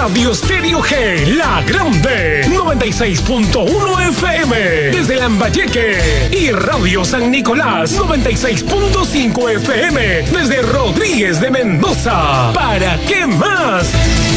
Radio Stereo G, La Grande, 96.1 FM, desde Lambayeque. Y Radio San Nicolás, 96.5 FM, desde Rodríguez de Mendoza. ¿Para qué más?